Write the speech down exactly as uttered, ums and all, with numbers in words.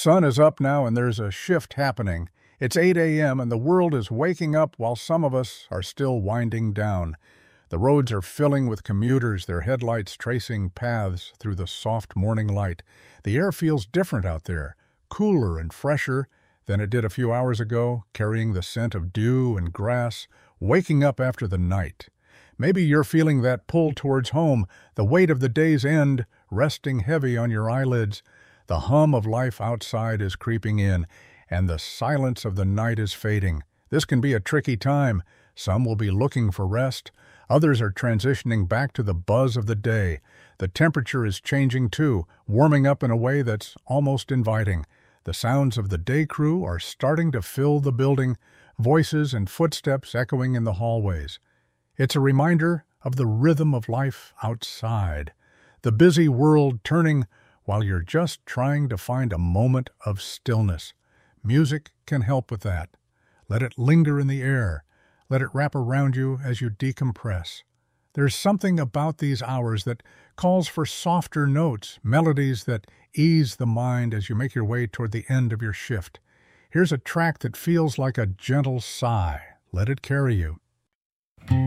sun is up now and there's a shift happening. It's eight a m and the world is waking up while some of us are still winding down. The roads are filling with commuters, their headlights tracing paths through the soft morning light. The air feels different out there, cooler and fresher than it did a few hours ago, carrying the scent of dew and grass, waking up after the night. Maybe you're feeling that pull towards home, the weight of the day's end resting heavy on your eyelids. The hum of life outside is creeping in, and the silence of the night is fading. This can be a tricky time. Some will be looking for rest. Others are transitioning back to the buzz of the day. The temperature is changing too, warming up in a way that's almost inviting. The sounds of the day crew are starting to fill the building, voices and footsteps echoing in the hallways. It's a reminder of the rhythm of life outside, the busy world turning while you're just trying to find a moment of stillness. Music can help with that. Let it linger in the air. Let it wrap around you as you decompress. There's something about these hours that calls for softer notes, melodies that ease the mind as you make your way toward the end of your shift. Here's a track that feels like a gentle sigh. Let it carry you.